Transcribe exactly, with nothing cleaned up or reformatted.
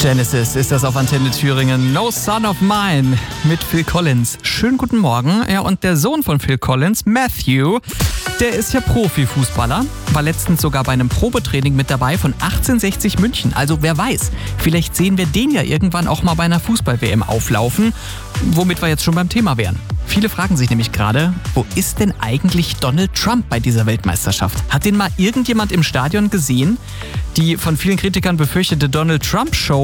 Genesis ist das auf Antenne Thüringen. No Son of Mine mit Phil Collins. Schönen guten Morgen. Ja, und der Sohn von Phil Collins, Matthew, der ist ja Profifußballer. War letztens sogar bei einem Probetraining mit dabei von achtzehnhundertsechzig München. Also wer weiß, vielleicht sehen wir den ja irgendwann auch mal bei einer Fußball-W M auflaufen. Womit wir jetzt schon beim Thema wären. Viele fragen sich nämlich gerade, wo ist denn eigentlich Donald Trump bei dieser Weltmeisterschaft? Hat den mal irgendjemand im Stadion gesehen? Die von vielen Kritikern befürchtete Donald Trump Show